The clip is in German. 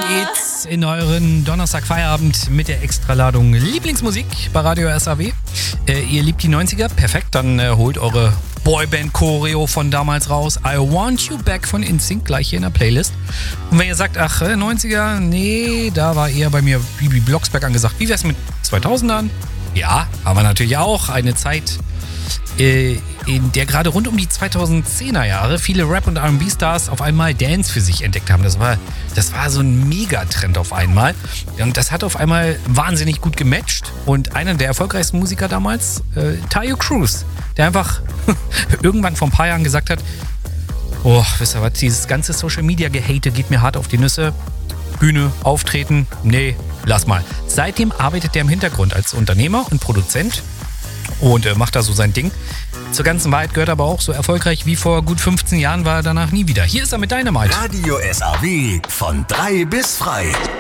geht's in euren Donnerstag-Feierabend mit der Extraladung Lieblingsmusik bei Radio SAW. Ihr liebt die 90er? Perfekt, dann holt eure Boyband-Choreo von damals raus. I Want You Back von NSYNC gleich hier in der Playlist. Und wenn ihr sagt, ach, 90er, nee, da war eher bei mir Bibi Blocksberg angesagt. Wie wär's mit 2000ern? Ja, haben wir natürlich auch. Eine Zeit, in der gerade rund um die 2010er Jahre viele Rap- und R&B-Stars auf einmal Dance für sich entdeckt haben. Das war so ein Megatrend auf einmal. Und das hat auf einmal wahnsinnig gut gematcht. Und einer der erfolgreichsten Musiker damals, Taio Cruz, der einfach irgendwann vor ein paar Jahren gesagt hat, oh, wisst ihr was, dieses ganze Social-Media-Gehate geht mir hart auf die Nüsse. Bühne, Auftreten, nee, lass mal. Seitdem arbeitet er im Hintergrund als Unternehmer und Produzent und macht da so sein Ding. Zur ganzen Wahrheit gehört aber auch, so erfolgreich wie vor gut 15 Jahren war er danach nie wieder. Hier ist er mit Dynamite. Radio SAW von 3 bis frei.